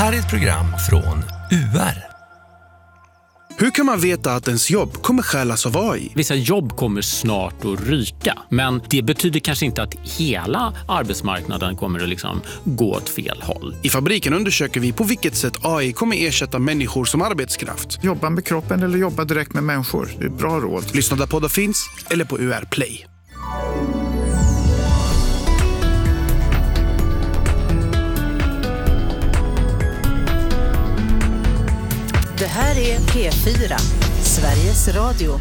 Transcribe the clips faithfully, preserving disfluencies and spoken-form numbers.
här är ett program från U R. Hur kan man veta att ens jobb kommer stjälas av A I? Vissa jobb kommer snart att ryka, men det betyder kanske inte att hela arbetsmarknaden kommer att liksom gå åt fel håll. I Fabriken undersöker vi på vilket sätt A I kommer ersätta människor som arbetskraft. Jobba med kroppen eller jobba direkt med människor. Det är bra råd. Lyssna där poddar finns eller på U R Play. Det här är P fyra, Sveriges Radio.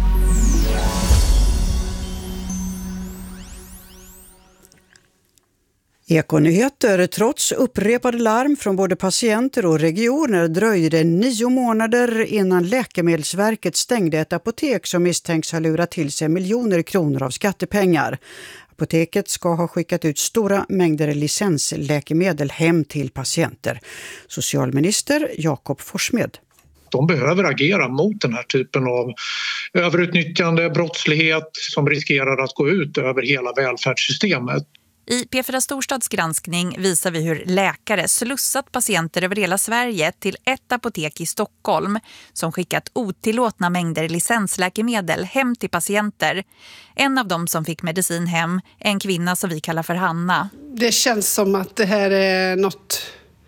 Ekonyheter. Trots upprepade larm från både patienter och regioner dröjde det nio månader innan Läkemedelsverket stängde ett apotek som misstänks ha lurat till sig miljoner kronor av skattepengar. Apoteket ska ha skickat ut stora mängder licensläkemedel hem till patienter. Socialminister Jakob Forssmed. De behöver agera mot den här typen av överutnyttjande, brottslighet som riskerar att gå ut över hela välfärdssystemet. I P fyra Storstads granskning visar vi hur läkare slussat patienter över hela Sverige till ett apotek i Stockholm som skickat otillåtna mängder licensläkemedel hem till patienter. En av dem som fick medicin hem är en kvinna som vi kallar för Hanna. Det känns som att det här är något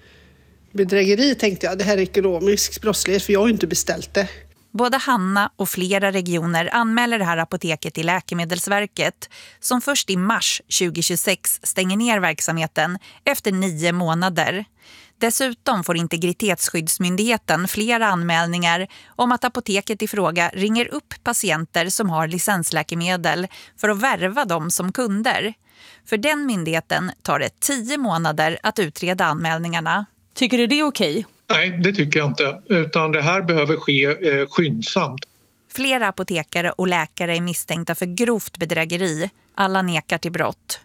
bedrägeri, tänkte jag. Det här är ekonomisk brottslighet, för jag har ju inte beställt det. Både Hanna och flera regioner anmäler det här apoteket till Läkemedelsverket som först i mars tjugohundratjugosex stänger ner verksamheten efter nio månader. Dessutom får Integritetsskyddsmyndigheten flera anmälningar om att apoteket i fråga ringer upp patienter som har licensläkemedel för att värva dem som kunder. För den myndigheten tar det tio månader att utreda anmälningarna. Tycker du det är okej? Nej, det tycker jag inte. Utan det här behöver ske eh, skyndsamt. Flera apotekare och läkare är misstänkta för grovt bedrägeri. Alla nekar till brott.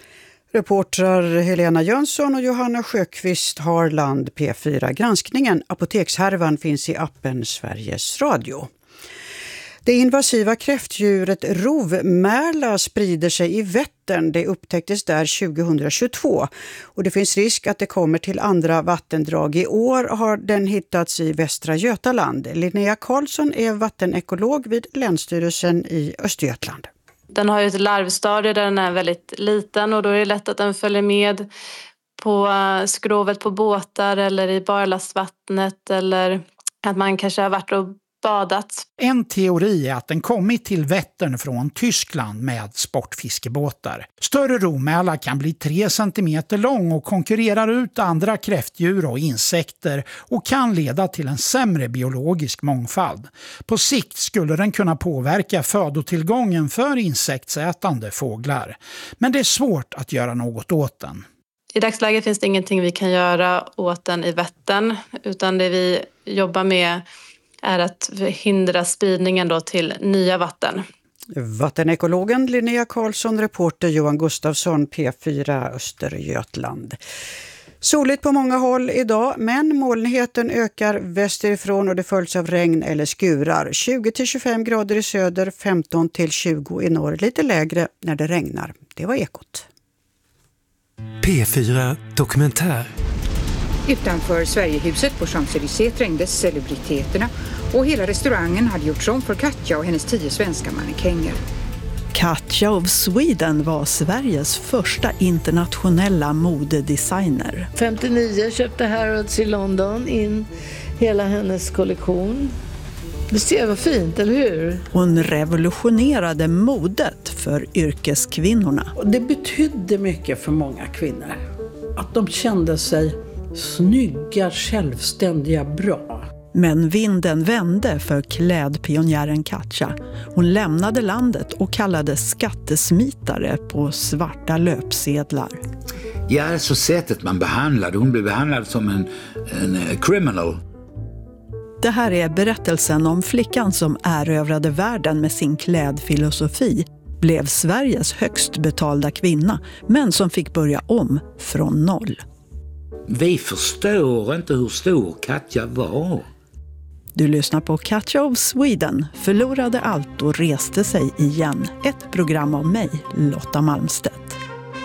Reportrar Helena Jönsson och Johanna Sjöqvist har land P fyra. Granskningen Apotekshärvan finns i appen Sveriges Radio. Det invasiva kräftdjuret rovmärla sprider sig i Vättern. Det upptäcktes där tjugohundratjugotvå och det finns risk att det kommer till andra vattendrag. I år har den hittats i Västra Götaland. Linnea Karlsson är vattenekolog vid Länsstyrelsen i Östergötland. Den har ju ett larvstadie där den är väldigt liten och då är det lätt att den följer med på skrovet på båtar eller i barlastvattnet eller att man kanske har varit och badat. En teori är att den kommit till Vättern från Tyskland med sportfiskebåtar. Större rovmälar kan bli tre centimeter lång och konkurrerar ut andra kräftdjur och insekter och kan leda till en sämre biologisk mångfald. På sikt skulle den kunna påverka födotillgången för insektsätande fåglar. Men det är svårt att göra något åt den. I dagsläget finns det ingenting vi kan göra åt den i Vättern utan det vi jobbar med är att hindra spridningen då till nya vatten. Vattenekologen Linnea Karlsson, reporter Johan Gustafsson, P fyra Östergötland. Soligt på många håll idag, men molnigheten ökar västerifrån och det följs av regn eller skurar. tjugo till tjugofem grader i söder, femton till tjugo i norr, lite lägre när det regnar. Det var Ekot. P fyra Dokumentär. Utanför Sverigehuset på Champs-Élysées trängdes celebriteterna och hela restaurangen hade gjorts om för Katja och hennes tio svenska mannekänger. Katja of Sweden var Sveriges första internationella modedesigner. femtionio köpte Harrods i London in hela hennes kollektion. Det ser vad fint, eller hur? Hon revolutionerade modet för yrkeskvinnorna. Det betydde mycket för många kvinnor. Att de kände sig snygga, självständiga, bra. Men vinden vände för klädpionjären Katja. Hon lämnade landet och kallades skattesmitare på svarta löpsedlar. Ja, alltså sättet man behandlade. Hon blev behandlad som en, en criminal. Det här är berättelsen om flickan som erövrade världen med sin klädfilosofi, blev Sveriges högst betalda kvinna, men som fick börja om från noll. Vi förstår inte hur stor Katja var. Du lyssnar på Katja of Sweden, förlorade allt och reste sig igen. Ett program av mig, Lotta Malmstedt.